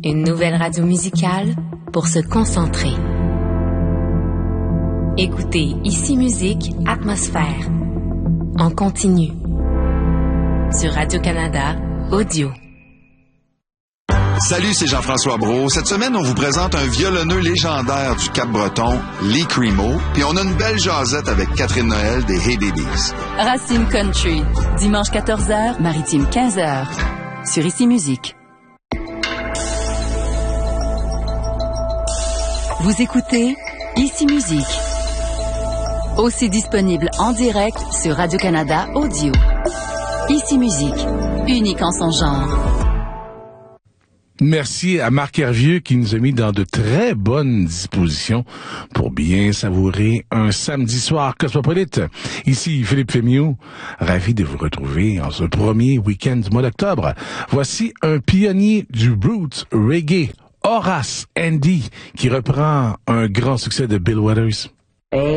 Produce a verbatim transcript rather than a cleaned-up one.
Une nouvelle radio musicale pour se concentrer. Écoutez Ici Musique, Atmosphère. En continu. Sur Radio-Canada, Audio. Salut, c'est Jean-François Brault. Cette semaine, on vous présente un violonneux légendaire du Cap-Breton, Lee Cremo, puis on a une belle jasette avec Catherine Noël des Hey Babies. Racine Country, dimanche quatorze heures, Maritime quinze heures, sur Ici Musique. Vous écoutez Ici Musique. Aussi disponible en direct sur Radio-Canada Audio. Ici Musique, unique en son genre. Merci à Marc Hervieux qui nous a mis dans de très bonnes dispositions pour bien savourer un samedi soir cosmopolite. Ici Philippe Fémieux, ravi de vous retrouver en ce premier week-end du mois d'octobre. Voici un pionnier du roots reggae, Horace Andy, qui reprend un grand succès de Bill Withers.